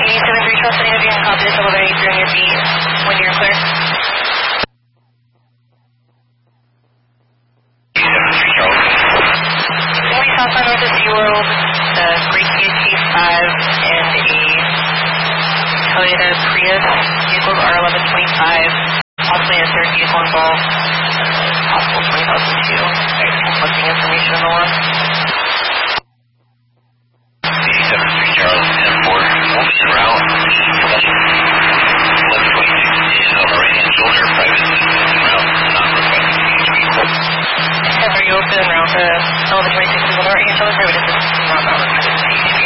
73 Charles City, if you can copy this elevator 83 on your feet when you're clear. 73 Charles. Going southbound north of SeaWorld, the Great THC-5 and a Toyota Prius, vehicles are 1125, possibly a third vehicle involved, possible 2002. Conflicting information on the one. 73 Charles, 10-4, officer route, 1122 is on the right-hand shoulder, private route, not requesting vehicle. Are you open around the 1126 is on the right-hand shoulder, or is this not required?